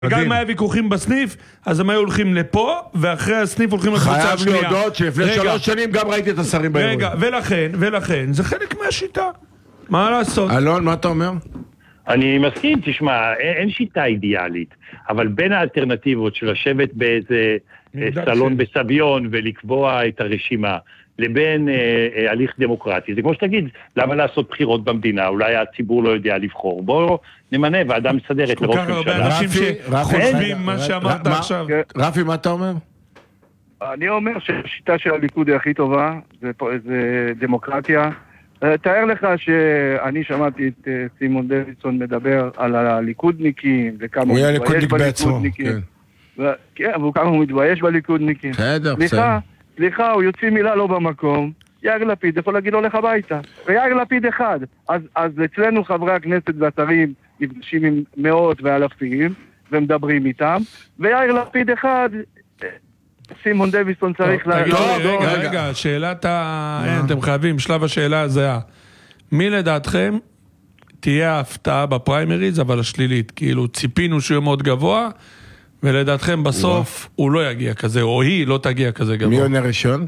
גם אם היה ויכוחים בסניף, אז הם היו הולכים לפה, ואחרי הסניף הולכים לקבוצה השנייה. חייב להודות שלפני 3 שנים גם ראיתי את השרים באירועים. רגע, ולכן, זה חלק מהשיטה. מה לעשות? אלון, מה אתה אומר? אני מסכים, תשמע, אין שיטה אידיאלית, אבל בין האלטרנטיבות של לשבת באיזה סלון בסביון ולקבוע את הרשימה, לבין הליך דמוקרטי, זה כמו שתגיד, למה לעשות בחירות במדינה? אולי הציבור לא יודע לבחור. בואו נמנה ועדה מסדרת לראש ממשלה. כל כך הרבה אנשים שחושבים מה שאמרת עכשיו. רפי, מה אתה אומר? אני אומר שהשיטה של הליכוד היא הכי טובה, זה דמוקרטיה. תאר לך שאני שמעתי את סימון דוידסון מדבר על הליכודניקים, וכמה הוא מתבייש בליכודניקים. כן, וכמה הוא מתבייש בליכודניקים. סליחה, הוא יוציא מילה לא במקום, יאיר לפיד יכול להגיד הולך הביתה. ויאיר לפיד אחד. אז אצלנו חברי הכנסת והשרים נפגשים עם מאות ואלפים, ומדברים איתם, ויאיר לפיד אחד... סימון דוידסון צריך רגע, שאלת אתם חייבים, שלב השאלה הזהה. מי לדעתכם תהיה ההפתעה בפריימריז, אבל השלילית? כאילו ציפינו שהוא יהיה מאוד גבוה, ולדעתכם בסוף הוא לא יגיע כזה, או היא לא תגיע כזה גבוה. מי עונה ראשון?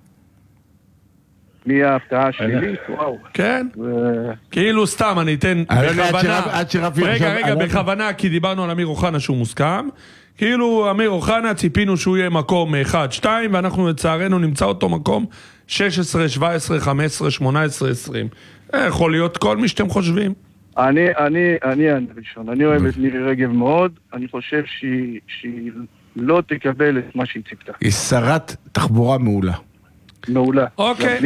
מי ההפתעה השלילית? וואו. כן. כאילו סתם, אני אתן בכוונה. רגע, בכוונה, כי דיברנו על אמיר אוחנה שהוא מוסכם. כאילו אמיר אוחנה ציפינו שהוא יהיה מקום 1-2 ואנחנו לצערנו נמצא אותו מקום 16, 17, 15, 18, 20. יכול להיות כל מי שאתם חושבים. אני ראשון, אני אוהב את מירי רגב מאוד, אני חושב שהיא לא תקבל את מה שהיא ציפתה. היא שרת תחבורה מעולה. מעולה. אוקיי.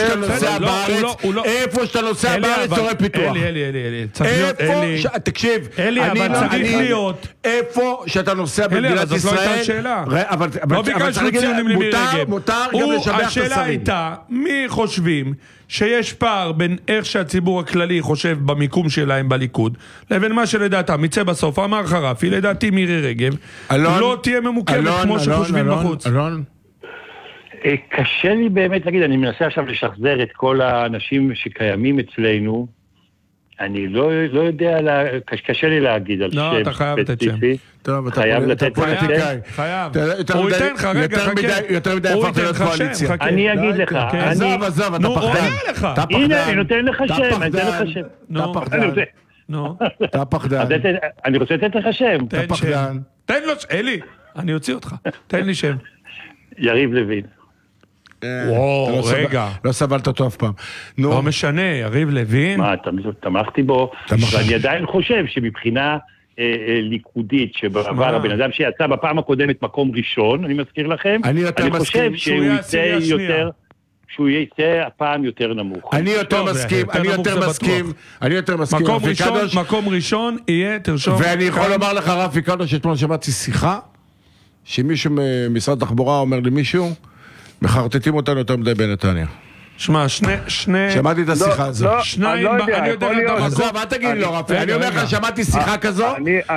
איפה שאתה נוסע בארץ זורי פיתוח. אלי. תקשיב. אלי, אבל צריך להיות. איפה שאתה נוסע במדינת ישראל. לא הייתה שאלה. לא ביקשנו ציונים למירי רגב. מותר גם לשבח את השרים. השאלה הייתה, מי חושבים שיש פער בין איך שהציבור הכללי חושב במיקום שלהם בליכוד, לבין מה שלדעתם יצא בסוף, אמר חרפי, לדעתי מירי רגב, לא תהיה ממוקמת כמו שחושבים בחוץ. אלון. קשה לי באמת להגיד, אני מנסה עכשיו לשחזר את כל האנשים שקיימים אצלנו, אני לא יודע, קשה לי להגיד על שם אתה חייב לתת שם. טוב, אתה פוליטיקאי. חייב. הוא ייתן לך, רגע, יותר מדי הפכת להיות קואליציה. אני אגיד לך. עזוב, אתה פחדן. הנה, אני נותן לך שם, אתה פחדן. אתה פחדן. אני רוצה לתת לך שם. אתה פחדן. תן לו, אלי, אני אוציא אותך. תן לי שם. יריב לוין. וואו, רגע. לא סבלת אותו אף פעם. לא משנה, יריב לוין. מה, תמכתי בו, ואני עדיין חושב שמבחינה ליכודית, שבעבר הבן אדם שיצא בפעם הקודמת מקום ראשון, אני מזכיר לכם, אני חושב שהוא יצא הפעם יותר נמוך. אני יותר מסכים. מקום ראשון יהיה, תרשום. ואני יכול לומר לך, רפי קדוש, שאתמול שמעתי שיחה, שמישהו ממשרד התחבורה אומר למישהו, מחרטטים אותנו יותר מדי בנתניה. שמע, שמעתי את השיחה הזו. שניים, אני יודע עזוב, אל תגיד לו רפי, אני אומר לך, שמעתי שיחה כזו,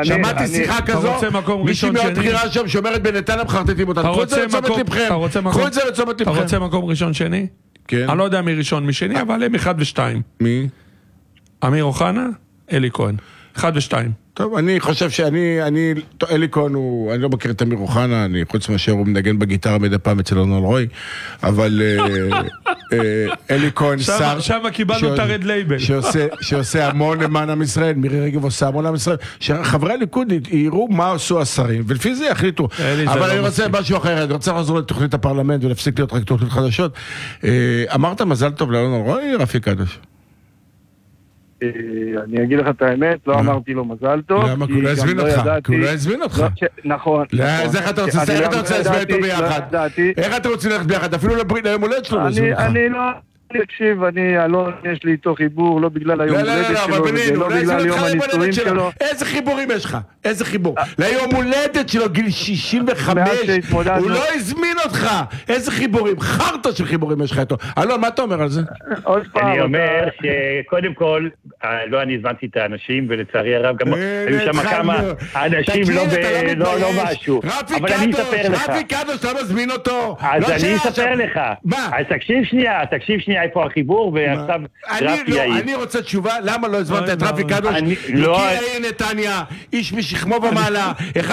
מישהי מאוד בחירה שם שאומרת בנתניה מחרטטים אותנו. קחו את זה לצומת לבכם. אתה רוצה מקום ראשון שני? כן. אני לא יודע מי ראשון, מי שני, אבל הם 1 ו-2. מי? אמיר אוחנה, אלי כהן. 1 ו-2. טוב, אני חושב אלי כהן אני לא מכיר את אמיר אוחנה, חוץ מאשר הוא מנגן בגיטרה מדי פעם אצל ארנון רוי, אבל אלי כהן שר... שם קיבלנו את הרד לייבל. שעושה המון למען עם ישראל, מירי רגב עושה המון עם ישראל, שחברי הליכוד יראו מה עשו השרים, ולפי זה יחליטו. אבל אני רוצה משהו אחר, אני רוצה לחזור לתוכנית הפרלמנט ולהפסיק להיות רק תוכנית חדשות. אמרת מזל טוב לארנון רוי, רפי קדוש? אני אגיד לך את האמת, לא אמרתי לו מזל טוב. למה? כי הוא לא הזמין אותך. נכון. איך אתה רוצה להזמין אותו ביחד? איך אתה רוצה ללכת ביחד? אפילו ליום הולדת שלו לא הזמין אותך. אני לא... תקשיב, יש לי איתו חיבור, לא בגלל היום הולדת שלו, ולא בגלל יום הנישואים שלו. איזה חיבורים יש לך? איזה חיבור? ליום הולדת שלו, גיל 65, הוא לא הזמין אותך. איזה חיבורים? חרטה של חיבורים יש לך איתו. אלון, מה אתה אומר על זה? אני אומר שקודם כל, לא אני הזמנתי את האנשים, ולצערי הרב גם היו שם כמה אנשים לא משהו. אבל אני אספר לך. רפי קדוש, אתה מזמין אותו. אז אני אספר לך. אז תקשיב שנייה איפה החיבור, ועכשיו רפי יעיד. אני רוצה תשובה, למה לא הזמנת את רפי קדוש? יקיר העיר נתניה, איש משכמו ומעלה,